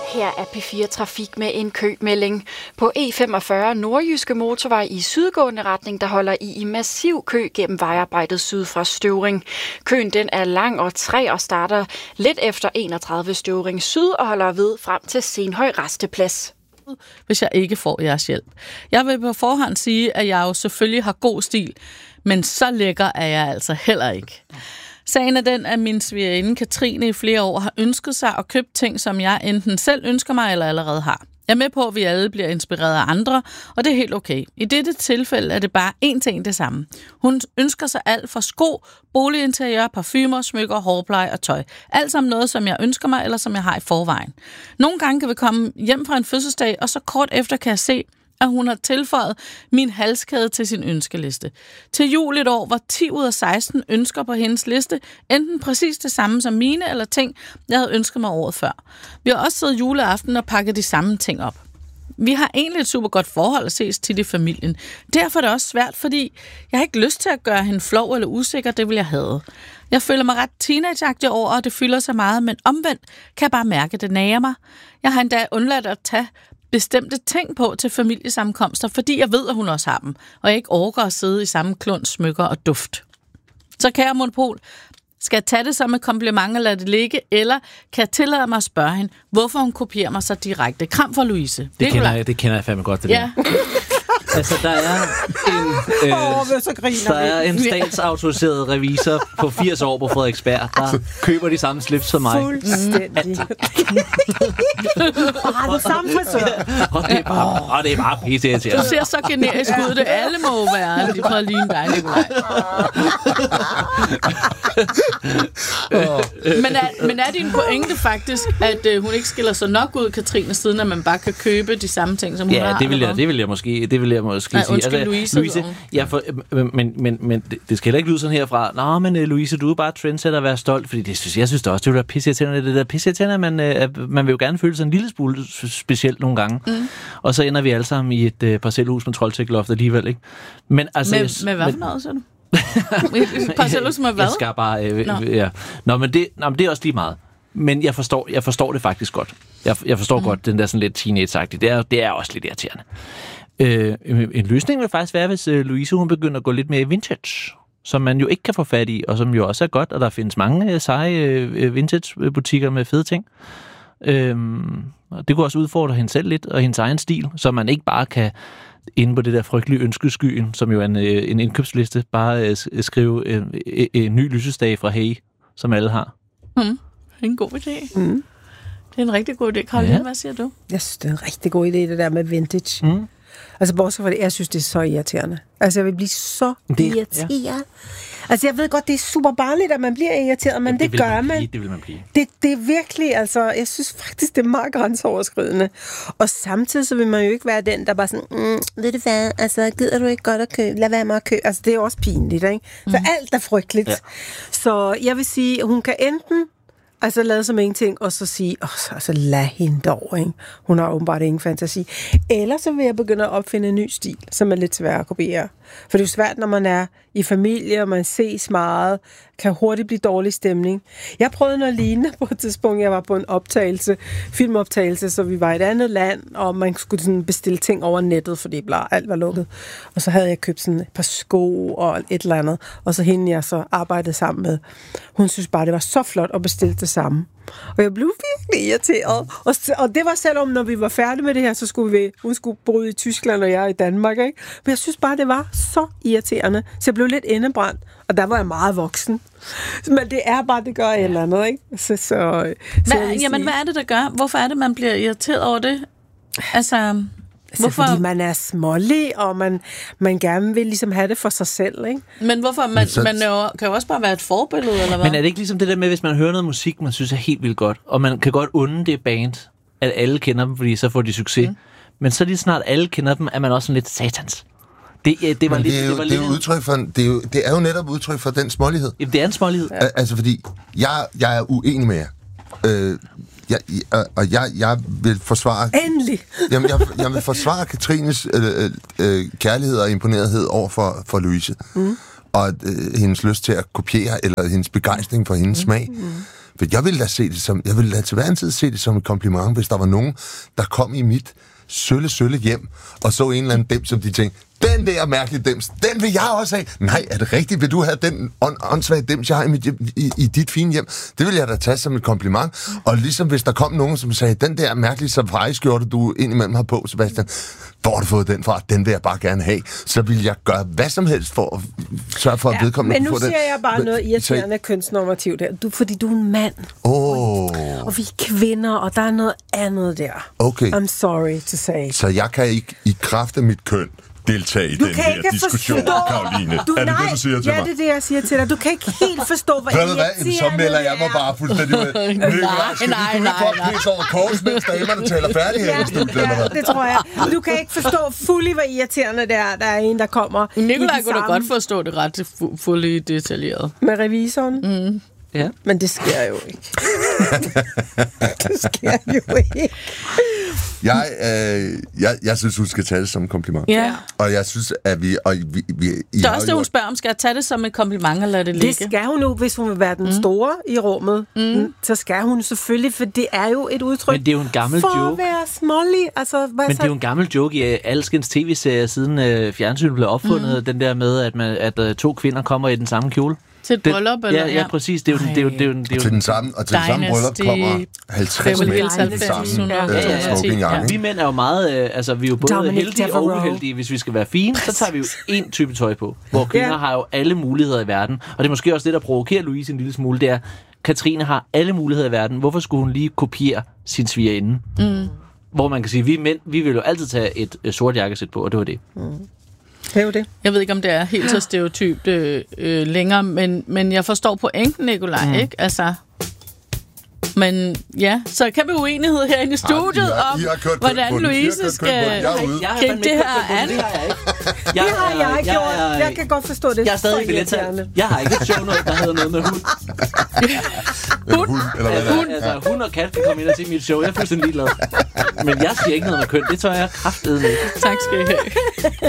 Her er P4 Trafik med en kømelding. På E45 Nordjyske Motorvej i sydgående retning, der holder I massiv kø gennem vejarbejdet syd fra Støvring. Køen den er lang og træ og starter lidt efter 31 Støvring Syd og holder ved frem til Senhøj Rasteplads. Hvis jeg ikke får jeres hjælp. Jeg vil på forhånd sige, at jeg jo selvfølgelig har god stil, men så lækker er jeg altså heller ikke. Sagen er den, at min svigerinde Katrine i flere år har ønsket sig at købe ting, som jeg enten selv ønsker mig eller allerede har. Jeg er med på, at vi alle bliver inspireret af andre, og det er helt okay. I dette tilfælde er det bare én ting det samme. Hun ønsker sig alt fra sko, boliginteriør, parfumer, smykker, hårpleje og tøj. Alt sammen noget, som jeg ønsker mig, eller som jeg har i forvejen. Nogle gange kan vi komme hjem fra en fødselsdag, og så kort efter kan jeg se, at hun har tilføjet min halskæde til sin ønskeliste. Til jul et år var 10 ud af 16 ønsker på hendes liste, enten præcis det samme som mine, eller ting, jeg havde ønsket mig året før. Vi har også siddet juleaften og pakket de samme ting op. Vi har egentlig et super godt forhold at ses til i familien. Derfor er det også svært, fordi jeg har ikke lyst til at gøre hende flov eller usikker, det vil jeg have. Jeg føler mig ret teenageagtig over, og det fylder så meget, men omvendt kan jeg bare mærke, at det nager mig. Jeg har endda undladt at tage bestemte ting på til familiesammenkomster, fordi jeg ved, at hun også har dem, og jeg ikke orker at sidde i samme klund, smykker og duft. Så kære Monopol, skal jeg tage det som et kompliment og lade det ligge, eller kan jeg tillade mig at spørge hende, hvorfor hun kopierer mig så direkte? Kram for Louise. Det kender jeg fandme godt, det ja. Der. Altså, der er en statsautoriseret revisor på 80 år på Frederiksberg, der køber de samme slips som mig. Fuldstændig. Og har det samme frisør. Og det er bare pisse til. Du ser så generisk ud, det alle må være. De prøver at ligne dig, Nikolaj. Men er din pointe faktisk, at hun ikke skiller sig nok ud, Katrine, siden at man bare kan købe de samme ting, som hun har? Ja, det vil jeg måske sige. Undskyld, Louise. Men det skal heller ikke lyde sådan herfra. Nå, men Louise, du er bare trendsetter at være stolt, fordi jeg synes da også, det vil være pisseirriterende. Det der pisseirriterende, man vil jo gerne føle sig en lille smule specielt nogle gange. Mm. Og så ender vi alle sammen i et parcelhus med troldtækloft alligevel, ikke? Men altså... Med hvad for noget, så du? Parcelhus med hvad? Jeg skal bare... ja. Nå, men det er også lige meget. Men jeg forstår det faktisk godt. Jeg forstår godt den der sådan lidt teenage-agtige. Det er også lidt irriterende. En løsning vil faktisk være, hvis Louise hun begynder at gå lidt mere vintage, som man jo ikke kan få fat i, og som jo også er godt, og der findes mange seje vintage-butikker med fede ting. Det kunne også udfordre hende selv lidt, og hendes egen stil, så man ikke bare kan inde på det der frygtelige ønskeskyen, som jo er en indkøbsliste, bare skrive en ny lysestage fra Hey, som alle har. En god idé. Mm. Det er en rigtig god idé. Karoline, hvad siger du? Jeg synes, det er en rigtig god idé, det der med vintage. Mm. Altså, bortset fra det, jeg synes, det er så irriterende. Altså, jeg vil blive så irriteret. Ja. Altså, jeg ved godt, det er super barnligt, at man bliver irriteret, men det gør man. Det vil man blive. Det er virkelig, altså, jeg synes faktisk, det er meget grænseoverskridende. Og samtidig, så vil man jo ikke være den, der bare sådan, ved du hvad, altså, gider du ikke godt at købe? Lad være med at købe. Altså, det er jo også pinligt, ikke? Så alt er frygteligt. Ja. Så jeg vil sige, hun kan enten altså lade som ingenting, og så sige, så lad hende dog, ikke? Hun har åbenbart ingen fantasi. Eller så vil jeg begynde at opfinde en ny stil, som er lidt svær at kopiere. For det er jo svært, når man er i familie, og man ses meget, kan hurtigt blive dårlig stemning. Jeg prøvede noget lignende på et tidspunkt. Jeg var på en filmoptagelse, så vi var i et andet land, og man skulle sådan bestille ting over nettet, fordi alt var lukket. Og så havde jeg købt sådan et par sko og et eller andet, og så hende jeg så arbejdede sammen med. Hun synes bare, det var så flot at bestille det samme. Og jeg blev virkelig irriteret. Og det var selvom, når vi var færdige med det her, så skulle hun skulle bo i Tyskland, og jeg i Danmark, ikke? Men jeg synes bare, det var så irriterende. Så jeg blev lidt indebrændt, og der var jeg meget voksen. Men det er bare, det gør et eller andet, ikke? Hvad er det, der gør? Hvorfor er det, man bliver irriteret over det? Altså, hvorfor? Fordi man er smålig, og man gerne vil ligesom have det for sig selv, ikke? Men hvorfor? Man kan jo også bare være et forbillede, eller hvad? Men er det ikke ligesom det der med, hvis man hører noget musik, man synes er helt vildt godt, og man kan godt unde det band, at alle kender dem, fordi så får de succes. Mm. Men så lige snart alle kender dem, er man også sådan lidt satans. Det er jo netop udtryk for den smålighed. Jamen, det er en smålighed. Ja. Altså, fordi jeg er uenig med jer. Jeg vil forsvare... Endelig! Jamen, jeg vil forsvare Katrines kærlighed og imponerethed over for Louise. Mm. Og hendes lyst til at kopiere, eller hendes begejstring for hendes smag. Mm. For jeg ville da til hver en tid se det som et kompliment, hvis der var nogen, der kom i mit sølle hjem, og så en eller anden dem, som de tænkte, den der mærkelige dims, den vil jeg også have. Nej, er det rigtigt? Vil du have den åndssvage dims, jeg har i dit fine hjem? Det vil jeg da tage som et kompliment. Og ligesom hvis der kom nogen, som sagde, den der mærkelige safari-skjorte, du indimellem har på, Sebastian, hvor har du fået den fra? Den vil jeg bare gerne have. Så vil jeg gøre hvad som helst for at sørge for, at vedkommende men nu får det. siger jeg bare noget irriterende kønsnormativt der. Fordi du er en mand. Og vi er kvinder, og der er noget andet der. Okay. I'm sorry to say. Så jeg kan ikke i kraft af mit køn deltage i den her diskussion, Karoline. Er det det, du siger til mig? Ja, det er det, jeg siger til dig. Du kan ikke helt forstå, hvad irriterende så melder jeg mig bare fuldstændig med. Nej. Skal over kors, mens damerne taler færdig her? Ja, det tror jeg. Du kan ikke forstå fuldt, hvor irriterende det er, der er en, der kommer. Nikolaj kunne da godt forstå det ret fuldt detaljeret. Med revisoren? Mm. Ja. Men det sker jo ikke. Det sker jo ikke. Jeg synes, hun skal tage det som en kompliment. Ja. Og jeg synes, at vi... Det er også det, hun spørger om. Skal jeg tage det som et kompliment, eller lade det ligge? Det skal hun nu, hvis hun vil være den store i rummet. Så skal hun selvfølgelig, for det er jo et udtryk. Men det er jo en gammel for joke. At være smålig. Altså, men det er jo en gammel joke i alskens tv-serier, siden fjernsynet blev opfundet. Den der med, at to kvinder kommer i den samme kjole. Til et bryllup, eller? Ja, præcis. Det er jo til den samme, og til den samme bryllup kommer 50 mænd i den samme smoking. Vi mænd er jo meget, vi er jo både heldige og uheldige. Hvis vi skal være fine, så tager vi jo én type tøj på. Hvor kvinder har jo alle muligheder i verden. Og det er måske også det, der provokerer Louise en lille smule, det er, Katrine har alle muligheder i verden. Hvorfor skulle hun lige kopiere sin svigerinde? Hvor man kan sige, vi mænd, vi vil jo altid tage et sort jakkesæt på, og det var det. Det er jo det. Jeg ved ikke, om det er helt så stereotypt længere, men jeg forstår pointen, Nikolaj, ikke? Altså, men ja, så kan vi uenighed herinde i studiet om, hvordan Louise skal kæmpe det her an. Det har jeg ikke gjort. Jeg kan godt forstå det. Jeg er stadig billettal. Jeg har ikke et show noget, der hedder noget med hund. Hund? Altså, hund og kat kan komme ind og se mit show. Jeg er fuldstændig ligeglad. Men jeg siger ikke noget med køn. Det tør jeg kraftedeme. Tak skal I have.